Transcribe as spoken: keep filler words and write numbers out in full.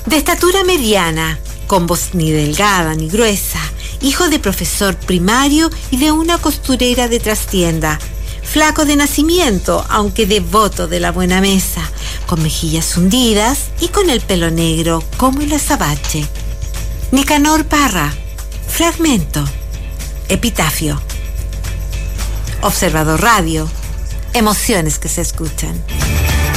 De estatura mediana, con voz ni delgada ni gruesa, hijo de profesor primario y de una costurera de trastienda. Flaco de nacimiento, aunque devoto de la buena mesa, con mejillas hundidas y con el pelo negro como el azabache. Nicanor Parra. Fragmento. Epitafio. Observador Radio. Emociones que se escuchan.